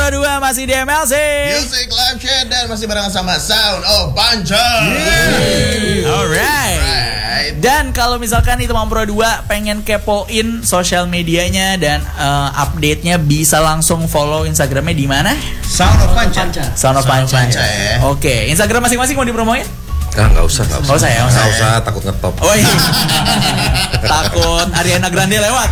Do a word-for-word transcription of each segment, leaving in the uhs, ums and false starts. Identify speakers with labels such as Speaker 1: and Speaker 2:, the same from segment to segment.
Speaker 1: Pro dua masih di M L C
Speaker 2: Music Live Chat dan masih barengan sama Sound of Panca.
Speaker 1: yeah. Alright. Alright. Dan kalau misalkan itu Mam Pro dua pengen kepoin sosial medianya dan uh, update-nya, bisa langsung follow Instagramnya di mana?
Speaker 3: Sound of Panca.
Speaker 1: Sound of Panca.
Speaker 2: Ya.
Speaker 1: Oke, okay. Instagram masing-masing mau dipromoin?
Speaker 4: Ah, nggak usah, nggak usah.
Speaker 1: Nggak usah ya, nggak usah,
Speaker 4: usah, takut ngetop.
Speaker 1: Oh iya. Takut Ariana Grande lewat.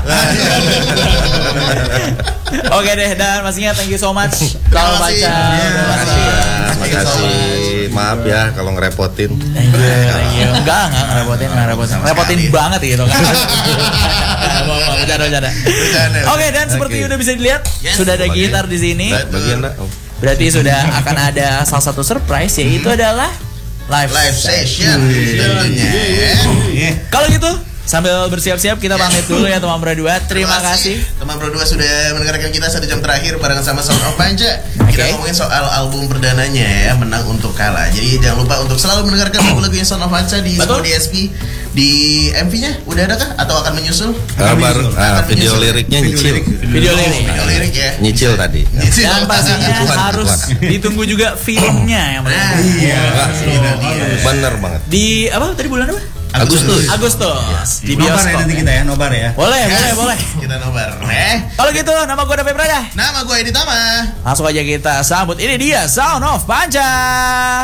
Speaker 1: Oke deh, dan pastinya thank you so much. Selamat baca.
Speaker 4: Terima kasih. Terima kasih. Maaf ya kalau ngerepotin.
Speaker 1: Enggak, enggak ngerepotin, nggak ngerepotin. Ngerepotin banget gitu kan. Bercanda-bercanda. Oke, dan seperti udah bisa dilihat, sudah ada gitar di sini.
Speaker 4: Bagian
Speaker 1: Berarti sudah akan ada salah satu surprise, yaitu adalah live,
Speaker 2: live session tentunya.
Speaker 1: Kalau gitu sambil bersiap-siap kita pamit dulu ya teman Pro dua. Terima kasih
Speaker 2: teman Pro dua sudah mendengarkan kita satu jam terakhir barengan sama Sound of Panca.
Speaker 1: Okay.
Speaker 2: Kita ngomongin soal album perdananya ya, Menang Untuk Kalah. Jadi jangan lupa untuk selalu mendengarkan lagu-lagu yang Sound of Panca di semua D S P. Di M V-nya udah ada kah atau akan menyusul?
Speaker 4: Kabar uh, video menyusul. Liriknya nyicil.
Speaker 1: Video lirik.
Speaker 2: Video lirik ya.
Speaker 4: Nyicil tadi.
Speaker 2: Nyicil.
Speaker 1: Dan pastinya
Speaker 4: Tuhan,
Speaker 1: harus
Speaker 4: Tuhan.
Speaker 1: ditunggu juga filmnya yang
Speaker 2: nah,
Speaker 1: iya.
Speaker 4: Bener banget.
Speaker 1: Di apa tadi bulan apa?
Speaker 4: Agustus.
Speaker 1: Agustus. Yes. Di
Speaker 3: Nobar
Speaker 1: bioskop.
Speaker 3: ya nanti kita ya, nobar ya.
Speaker 1: Boleh,
Speaker 2: yes.
Speaker 1: boleh, boleh.
Speaker 2: Kita nobar. Eh.
Speaker 1: Kalau gitu nama gue David Prada.
Speaker 2: Nama gue Edi Tama.
Speaker 1: Langsung aja kita sambut, ini dia Sound of Panca.